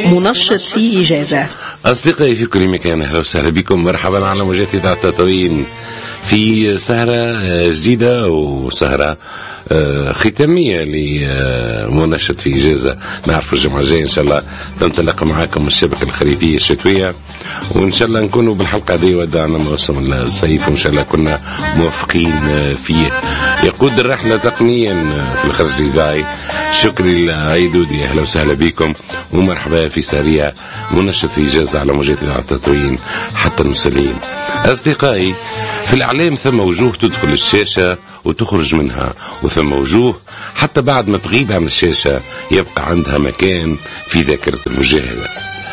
منشط في إجازة. أصدقائي في كل مكان، أهلا وسهلا بكم، مرحبا على موجات إذاعة تطوين في سهرة جديدة وسهرة ختامية لمنشط في إجازة. نعرف الجمعة الجاية إن شاء الله تنطلق معاكم الشبكة الخريفية الشتوية، وإن شاء الله نكونوا بالحلقة هذه ودعنا موسم الصيف، وإن شاء الله كنا موفقين فيه. يقود الرحلة تقنيا في الخرج الإذاعي شكري العيدودي. أهلا وسهلا بكم ومرحبا في سهرية منشط في إجازة على موجات إذاعة تطوين حتى المسلين. أصدقائي، في الإعلام ثم وجوه تدخل الشاشة وتخرج منها، وثم وجوه حتى بعد ما تغيب عن الشاشة يبقى عندها مكان في ذاكرة المشاهدة.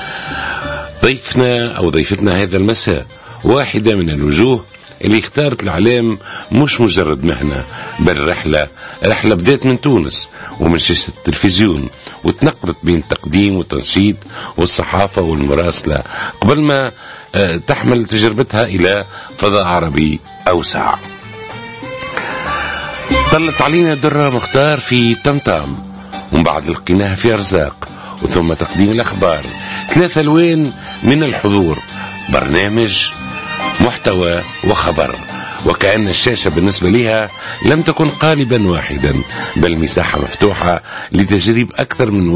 ضيفنا أو ضيفتنا هذا المساء واحدة من الوجوه اللي اختارت الإعلام مش مجرد مهنة، بل رحلة بدأت من تونس ومن شاشة التلفزيون، وتنقلت بين التقديم والتنشيط والصحافة والمراسلة قبل ما تحمل تجربتها إلى فضاء عربي أوسع. طلت علينا درة مختار في تمتام، ومن بعد لقيناها في أرزاق، وثم تقديم الأخبار. 3 ألوان من الحضور، برنامج، محتوى وخبر، وكأن الشاشة بالنسبة لها لم تكن قالبا واحدا، بل مساحة مفتوحة لتجريب أكثر من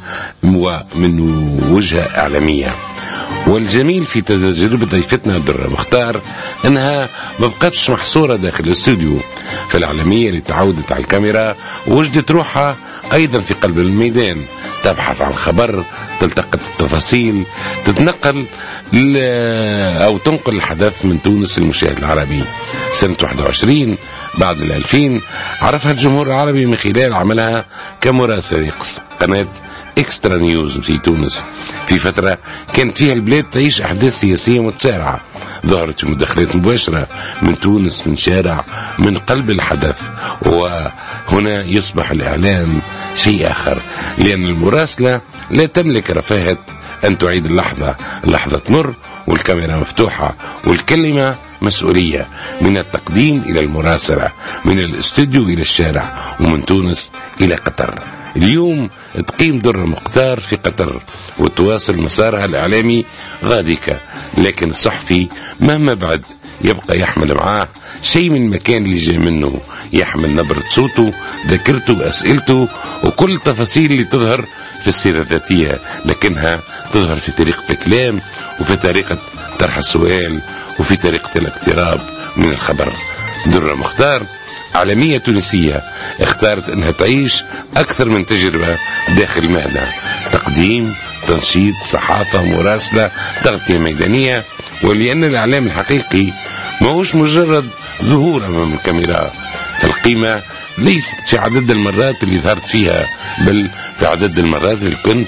وجهة إعلامية. والجميل في تجربة ضيفتنا درة مختار أنها ما بقتش محصورة داخل الاستوديو، فالإعلامية اللي تعودت على الكاميرا وجدت روحها أيضا في قلب الميدان، تبحث عن خبر، تلتقط التفاصيل، تتنقل أو تنقل الحدث من تونس للمشاهد العربي. سنة 21 بعد 2000 عرفها الجمهور العربي من خلال عملها كمراسل قناة إكسترا نيوز في تونس، في فترة كانت فيها البلاد تعيش أحداث سياسية متسارعة. ظهرت مداخلات مباشرة من تونس، من شارع، من قلب الحدث. وهنا يصبح الإعلام شيء آخر، لأن المراسلة لا تملك رفاهة أن تعيد اللحظة تمر والكاميرا مفتوحة والكلمة مسؤولية، من التقديم إلى المراسلة، من الاستوديو إلى الشارع، ومن تونس إلى قطر. اليوم تقيم درة مختار في قطر وتواصل مسارها الإعلامي غادكة، لكن الصحفي مهما بعد يبقى يحمل معاه شيء من المكان اللي جاي منه، يحمل نبرة صوته، ذاكرته، أسئلته، وكل التفاصيل اللي تظهر في السيرة الذاتية، لكنها تظهر في طريقة الكلام، وفي طريقة طرح السؤال، وفي طريقة الاقتراب من الخبر. درة مختار إعلامية تونسية اختارت أنها تعيش أكثر من تجربة داخل المهنة، تقديم، تنشيط، صحافة، مراسلة، تغطية ميدانية. ولأن الإعلام الحقيقي ما هوش مجرد ظهور أمام الكاميرا، فالقيمة ليست في عدد المرات اللي ظهرت فيها، بل في عدد المرات اللي كنت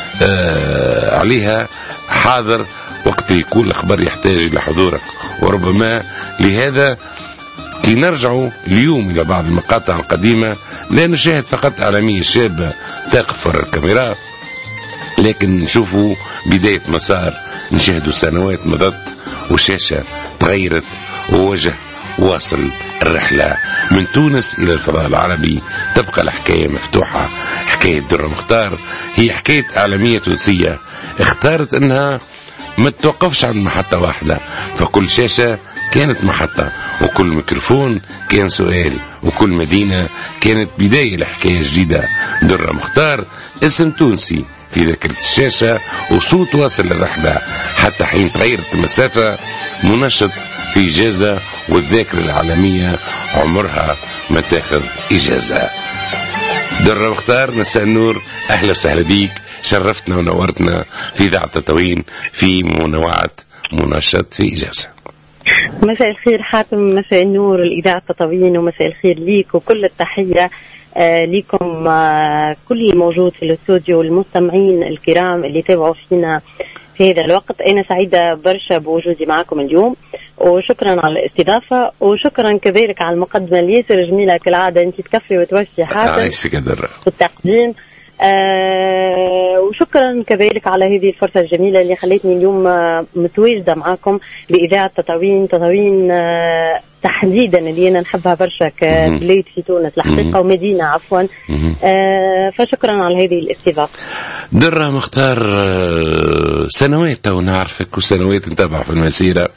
عليها حاضر وقت يكون الأخبار يحتاج إلى حضورك. وربما لهذا كي نرجع اليوم إلى بعض المقاطع القديمة لا نشاهد فقط إعلامية شابة تقف وراء الكاميرا، لكن نشوفوا بداية مسار، نشاهدوا سنوات مضت وشاشة تغيرت ووجه واصل الرحلة من تونس إلى الفضاء العربي. تبقى الحكاية مفتوحة. حكاية درة مختار هي حكاية إعلامية تونسية اختارت أنها ما توقفش عند محطة واحدة، فكل شاشة كانت محطة، وكل ميكروفون كان سؤال، وكل مدينة كانت بداية لحكاية جديدة. درة مختار اسم تونسي في ذاكرة الشاشة وصوت واصل للرحلة حتى حين تغيرت المسافة. منشط في إجازة، والذاكرة العالمية عمرها ما تاخذ إجازة. درة مختار، مساء النور، أهلا وسهلا بيك، شرفتنا ونورتنا في إذاعة تطوين في منوعة منشط في إجازة. مساء الخير حاتم، مساء النور الإذاعة تطوين، ومساء الخير ليك وكل التحية لكم كل الموجود في الاستوديو، المستمعين الكرام اللي تابعوا فينا في هذا الوقت. أنا سعيدة برشا بوجودي معكم اليوم، وشكرا على الاستضافة، وشكرا كذلك على المقدمة الياسر جميلة كالعادة، أنت تكفي وتوفي حاتم في التقديم. وشكرا كذلك على هذه الفرصة الجميلة اللي خلتني اليوم متواجدة معكم بإذاعة تطوين تحديدا اللي أنا نحبها برشا كبلاد في تونس الحقيقة ومدينة عفوا. فشكرا على هذه الاستضافة. درة مختار، سنوات تو نعرفك وسنوات نتابع في المسيرة،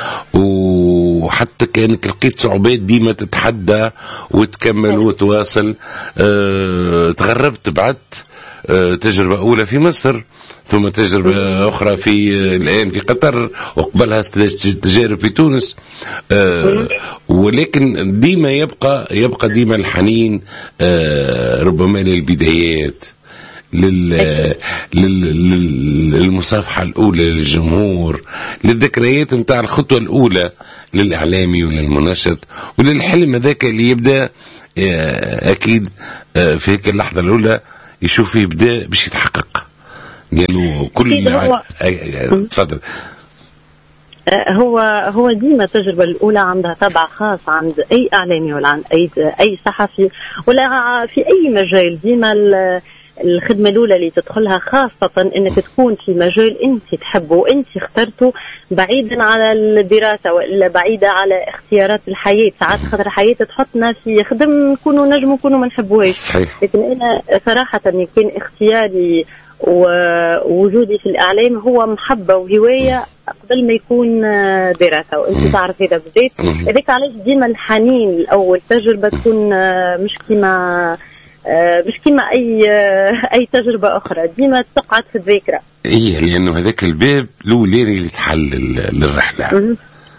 وحتى كانك لقيت صعوبات ديما تتحدى وتكمل وتواصل. تغربت بعدت تجربة أولى في مصر، ثم تجربة أخرى الآن في قطر، وقبلها تجارب في تونس. ولكن ديما يبقى ديما الحنين ربما للبدايات، للمصافحة الأولى للجمهور، للذكريات متاع الخطوة الأولى للإعلامي وللمنشط، وللحلم هذاك اللي يبدأ أكيد في هيك اللحظة الأولى يشوف يبدأ باش يتحقق. قالوا كل تفضل. هو ديما التجربة الأولى عندها طابع خاص عند أي إعلامي ولا عند أي صحفي ولا في أي مجال. ديما الخدمة الأولى اللي تدخلها خاصة أنك تكون في مجال أنت تحبه وأنت اخترته، بعيدا على الدراسة وإلا بعيدا على اختيارات الحياة. ساعات خاطر الحياة تحطنا في خدم نكونوا ما نحبوهاش. لكن أنا صراحة كان اختياري ووجودي في الإعلام هو محبة وهواية قبل ما يكون دراسة، وأنت تعرف هذا بديت. هذاك علاش ديما الحنين الأول تجربة تكون مش كيما أي تجربة أخرى، ديما تقعد في الذاكرة. إيه، لأنه هذاك الباب الأولاني اللي تحل للرحلة.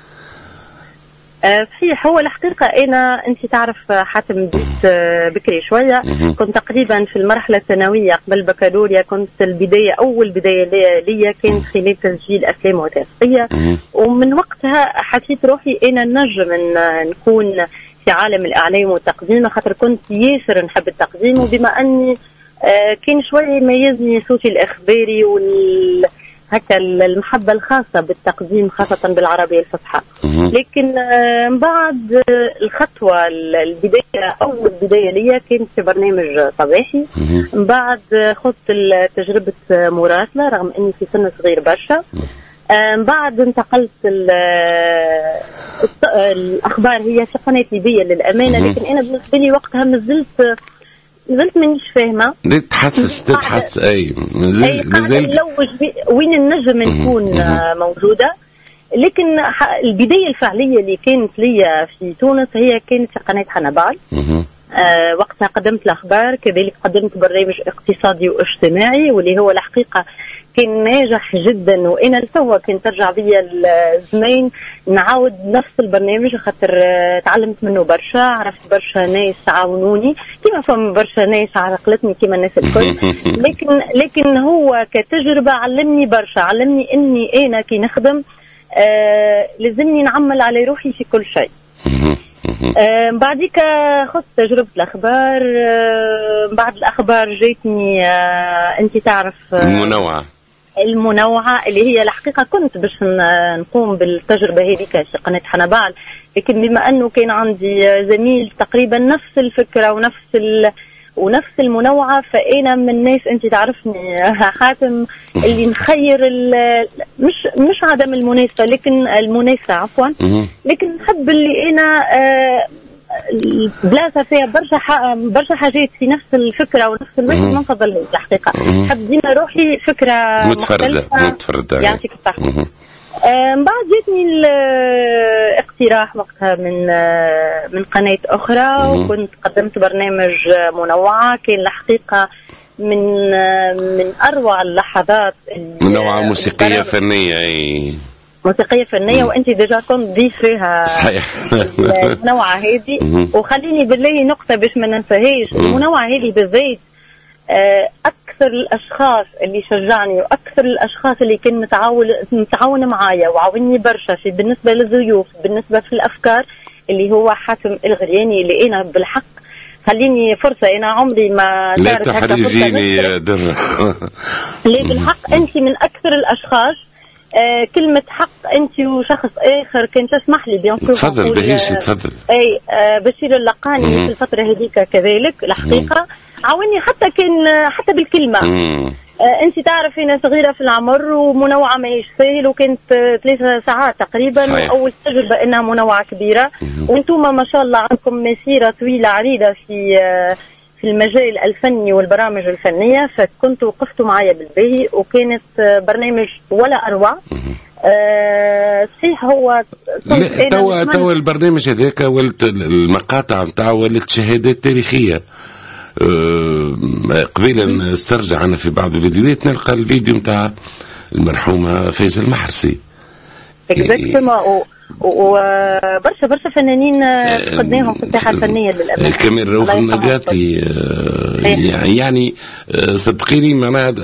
صحيح. هو الحقيقة أنت تعرف حاتم بديت بكري شوية. كنت تقريبا في المرحلة الثانوية قبل البكالوريا. كنت أول بداية ليا كانت خلال تسجيل أفلام وثائقية، ومن وقتها حسيت روحي أنا نجم نكون في عالم الإعلام والتقديم، خاطر كنت ياسر نحب التقديم، وبما أني كان شوي يميزني صوتي الإخباري هكا المحبة الخاصة بالتقديم خاصة بالعربية الفصحى. لكن بعد الخطوة البداية أول بداية ليا كانت في برنامج صباحي. بعد خذت تجربة مراسلة رغم أني في سن صغير برشا. بعد انتقلت الأخبار هي في قناة ليبية للأمانة، لكن أنا بالنسبة لي وقتها مازلت مانيش فاهمة. تتحسس أي مازلت وين النجم نكون موجودة. لكن البداية الفعلية اللي كانت لي في تونس هي كانت في قناة حنبال. وقتها قدمت الأخبار، كذلك قدمت برنامج اقتصادي واجتماعي واللي هو الحقيقة كان ناجح جدا. وأنا لتوا كان ترجع بيا الزمان نعاود نفس البرنامج، خاطر تعلمت منه برشا، عرفت برشا ناس عاونوني كما فهم برشا ناس عرقلتني كما الناس الكل. لكن هو كتجربة علمني برشا، علمني إني أنا كي نخدم لازمني نعمل على روحي في كل شيء. بعديك خذت تجربة الأخبار. بعد الأخبار جيتني أنت تعرف المنوعة اللي هي الحقيقة كنت باش نقوم بالتجربة هذيك في قناة حنبال، لكن بما أنه كان عندي زميل تقريبا نفس الفكرة ونفس المنوعة، فأنا من الناس أنت تعرفني حاتم اللي نخير مش عدم المنافسة لكن المنافسة عفوا، لكن نحب اللي أنا بلاصة فيها برشا حاجات في نفس الفكرة ونفس الوقت ما نفضلهاش الحقيقة. نحب ديما روحي فكرة متفردة يعطيك الصحة. بعد جاتني الاقتراح وقتها من قناة أخرى، وكنت قدمت برنامج منوعة كان الحقيقة من أروع اللحظات. منوعة موسيقية فنية موسيقية فنية، وأنت ديجا كنت ضيف فيها صحيح المنوعة هذه. وخليني بالله نقطة باش ما ننساهاش، المنوعة هذه بالذات أكثر الأشخاص اللي شجعني وأكثر الأشخاص اللي كان متعاون معايا وعاوني برشا في بالنسبة للضيوف بالنسبة في الأفكار اللي هو حاتم الغرياني، اللي أنا بالحق خليني فرصة أنا عمري ما لا تحرجيني يا در. ليه بالحق أنت من أكثر الأشخاص. كلمة حق أنت وشخص آخر كان تسمح لي بيان تفضل بهيش تفضل. أي بشير اللقاني في الفترة هذيك كذلك الحقيقة عاوني حتى بالكلمة. انت تعرفي انا صغيره في العمر ومنوعه ماهيش سهل، وكانت 3 ساعات تقريبا. صحيح. واول تجربه انها منوعه كبيره، وانتم ما شاء الله عندكم مسيره طويله عريضه في المجال الفني والبرامج الفنيه، فكنتوا وقفتوا معايا بالباهي، وكانت برنامج ولا اروع. صحيح هو توا البرنامج هذاك ولت المقاطع نتاعو ولت شهادات تاريخيه. قبيلا نسترجع انا في بعض الفيديوهات نلقى الفيديو نتاع المرحومه فايزه المحرسي. وبرشا فنانين فقدناهم في الساحه الفنيه للامانه. كمان روح النقاطي يعني صدقيني معناها.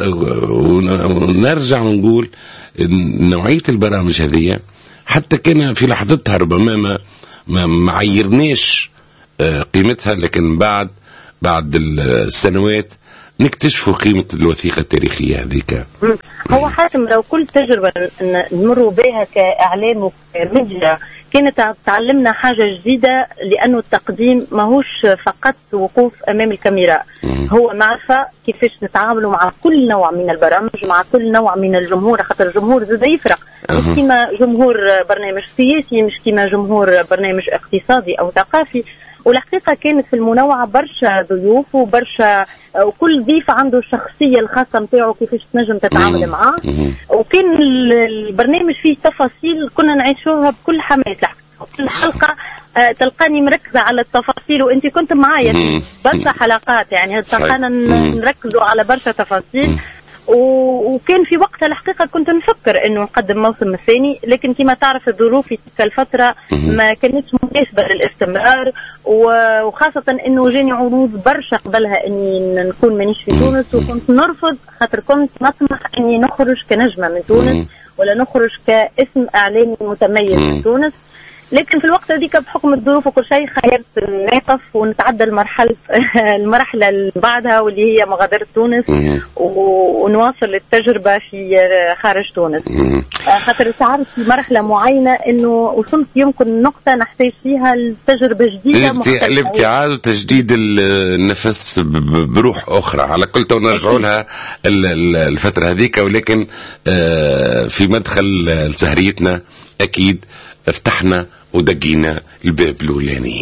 ونرجع ونقول نوعيه البرامج هذه حتى كان في لحظتها ربما ما عيرناش قيمتها، لكن بعد السنوات نكتشفوا قيمة الوثيقة التاريخية هذيك. هو حاتم لو كل تجربة نمروا بها كإعلام وكميديا كانت تعلمنا حاجة جديدة، لأنه التقديم ماهوش فقط وقوف أمام الكاميرا، هو معرفة كيفاش نتعاملوا مع كل نوع من البرامج، مع كل نوع من الجمهور، خاطر الجمهور زاد يفرق، مش كيما جمهور برنامج سياسي، مش كيما جمهور برنامج اقتصادي أو ثقافي. والحقيقة كانت في المنوعة برشا ضيوف وكل ضيف عنده الشخصية الخاصة نتاعو كيفاش تنجم تتعامل معاه، وكان البرنامج فيه تفاصيل كنا نعيشوها بكل حماس. كل حلقة تلقاني مركزة على التفاصيل، وانت كنت معايا في برشا حلقات، يعني تلقانا نركزوا على برشا تفاصيل. وكان في وقتها الحقيقة كنت نفكر انه نقدم موسم ثاني، لكن كما تعرف الظروف في تلك الفترة ما كانتش مناسبة للاستمرار، وخاصة انه جاني عروض برشا قبلها اني نكون مانيش في تونس، وكنت نرفض خاطر كنت نطمح اني نخرج كنجمة من تونس ولا نخرج كاسم اعلامي متميز من تونس. لكن في الوقت هذيك بحكم الظروف وكل شيء خيرت نقف ونتعدى المرحلة اللي بعدها واللي هي مغادرة تونس ونواصل التجربة في خارج تونس. خاطر شعرت في مرحلة معينة انه وصلت يمكن نقطة نحتاج فيها التجربة جديدة مختلفة، الابتعاد وتجديد النفس بروح اخرى. على كل تو نرجعوا لها الفترة هذيك، ولكن في مدخل سهريتنا اكيد فتحنا ودقينا الباب الأولاني.